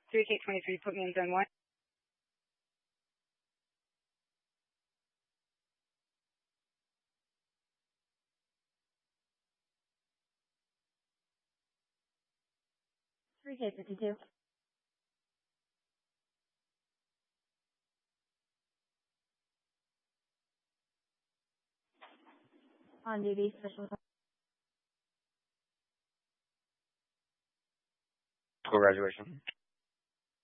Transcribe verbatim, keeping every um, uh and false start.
three K twenty-three, put me in zone one. three K fifty-two. On duty, special. School graduation.